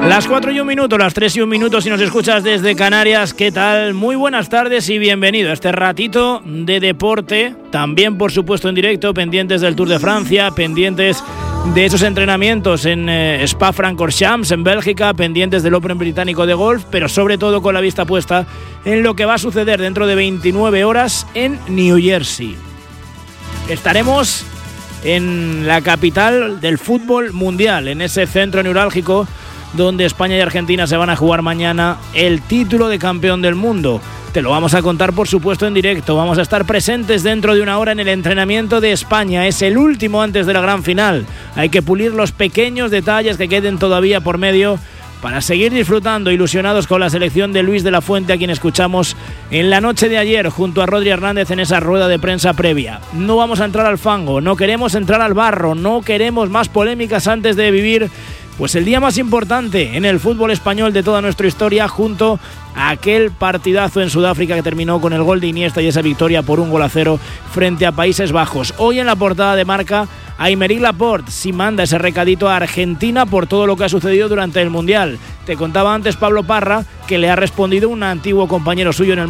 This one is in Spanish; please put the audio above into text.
Las 4:01, las 3:01 si nos escuchas desde Canarias. ¿Qué tal? Muy buenas tardes y bienvenido a este ratito de deporte. También, por supuesto, en directo, pendientes del Tour de Francia, pendientes de esos entrenamientos en Spa-Francorchamps, en Bélgica, pendientes del Open británico de golf, pero sobre todo con la vista puesta en lo que va a suceder dentro de 29 horas en New Jersey. Estaremos en la capital del fútbol mundial, en ese centro neurálgico donde España y Argentina se van a jugar mañana el título de campeón del mundo. Te lo vamos a contar, por supuesto, en directo. Vamos a estar presentes dentro de una hora en el entrenamiento de España. Es el último antes de la gran final. Hay que pulir los pequeños detalles que queden todavía por medio para seguir disfrutando, ilusionados con la selección de Luis de la Fuente, a quien escuchamos en la noche de ayer junto a Rodri Hernández en esa rueda de prensa previa. No vamos a entrar al fango, no queremos entrar al barro, no queremos más polémicas antes de vivir pues el día más importante en el fútbol español de toda nuestra historia, junto a aquel partidazo en Sudáfrica que terminó con el gol de Iniesta y esa victoria por 1-0 frente a Países Bajos. Hoy en la portada de Marca, Aymeric Laporte sí manda ese recadito a Argentina por todo lo que ha sucedido durante el Mundial. Te contaba antes Pablo Parra que le ha respondido un antiguo compañero suyo en el